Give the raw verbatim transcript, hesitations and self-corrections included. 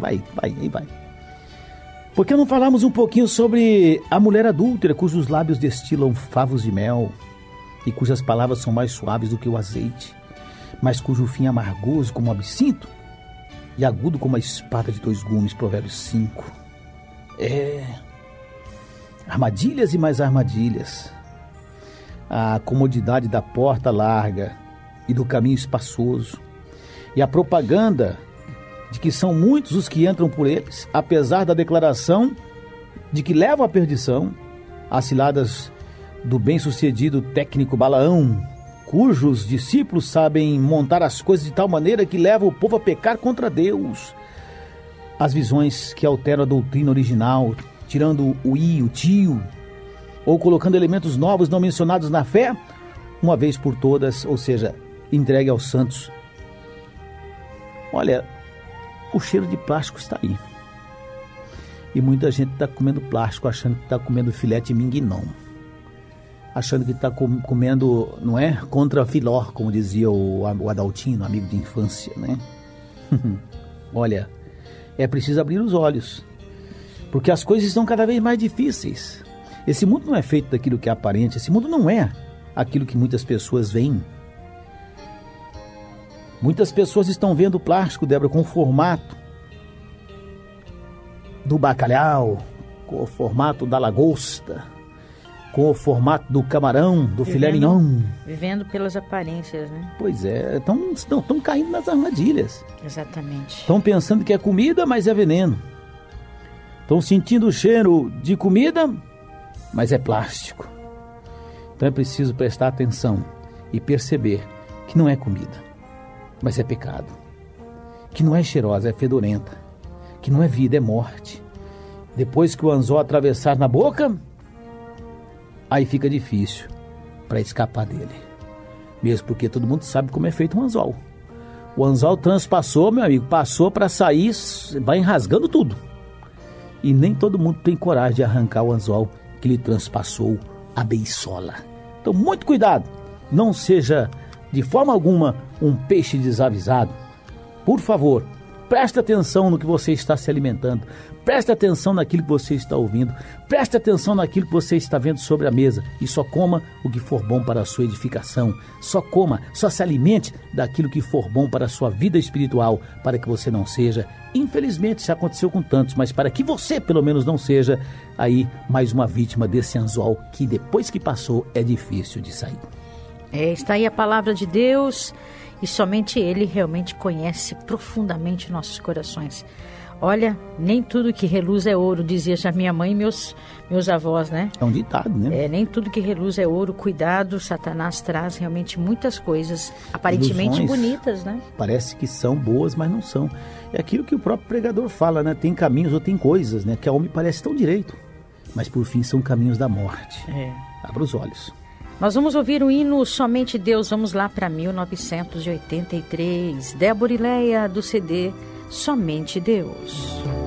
vai, vai, aí vai. Por que não falamos um pouquinho sobre a mulher adúltera, cujos lábios destilam favos de mel e cujas palavras são mais suaves do que o azeite, mas cujo fim é amargoso como o absinto e agudo como a espada de dois gumes, Provérbios cinco. É... armadilhas e mais armadilhas. A comodidade da porta larga e do caminho espaçoso. E a propaganda de que são muitos os que entram por eles, apesar da declaração de que levam à perdição. As ciladas do bem-sucedido técnico Balaão, cujos discípulos sabem montar as coisas de tal maneira que levam o povo a pecar contra Deus. As visões que alteram a doutrina original, tirando o i, o tio, ou colocando elementos novos não mencionados na fé, uma vez por todas, ou seja, entregue aos santos. Olha, o cheiro de plástico está aí. E muita gente está comendo plástico, achando que está comendo filete mingnon. Achando que está comendo, não é? Contra filó, como dizia o Adaltino, amigo de infância, né? Olha, é preciso abrir os olhos, porque as coisas estão cada vez mais difíceis. Esse mundo não é feito daquilo que é aparente, esse mundo não é aquilo que muitas pessoas veem. Muitas pessoas estão vendo o plástico, Débora, com o formato do bacalhau, com o formato da lagosta, com o formato do camarão, do filé mignon. Vivendo pelas aparências, né? Pois é, estão caindo nas armadilhas. Exatamente. Estão pensando que é comida, mas é veneno. Estão sentindo o cheiro de comida, mas é plástico. Então é preciso prestar atenção e perceber que não é comida, mas é pecado. Que não é cheirosa, é fedorenta. Que não é vida, é morte. Depois que o anzol atravessar na boca, aí fica difícil para escapar dele. Mesmo porque todo mundo sabe como é feito um anzol. O anzol transpassou, meu amigo, passou para sair, vai enrasgando tudo. E nem todo mundo tem coragem de arrancar o anzol que lhe transpassou a beiçola. Então, muito cuidado. Não seja, de forma alguma, um peixe desavisado. Por favor, preste atenção no que você está se alimentando. Preste atenção naquilo que você está ouvindo. Preste atenção naquilo que você está vendo sobre a mesa. E só coma o que for bom para a sua edificação. Só coma, só se alimente daquilo que for bom para a sua vida espiritual, para que você não seja, infelizmente isso aconteceu com tantos, mas para que você pelo menos não seja aí mais uma vítima desse anzol que depois que passou é difícil de sair. É, está aí a palavra de Deus e somente Ele realmente conhece profundamente nossos corações. Olha, nem tudo que reluz é ouro, dizia já minha mãe e meus, meus avós, né? É um ditado, né? É, nem tudo que reluz é ouro. Cuidado, Satanás traz realmente muitas coisas aparentemente Ilusões, bonitas, né? Parece que são boas, mas não são. É aquilo que o próprio pregador fala, né? Tem caminhos ou tem coisas, né? Que ao homem parece tão direito, mas por fim são caminhos da morte. É. Abra os olhos. Nós vamos ouvir o hino Somente Deus. Vamos lá para mil novecentos e oitenta e três. Débora e Leia, do C D Somente Deus.